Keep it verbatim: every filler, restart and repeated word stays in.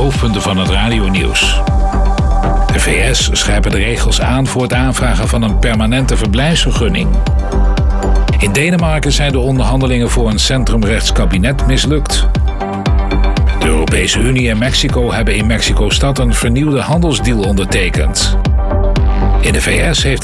hoofdpunten van het radionieuws. De V S scherpen de regels aan voor het aanvragen van een permanente verblijfsvergunning. In Denemarken zijn de onderhandelingen voor een centrumrechtskabinet mislukt. De Europese Unie en Mexico hebben in Mexico-stad een vernieuwde handelsdeal ondertekend. In de V S heeft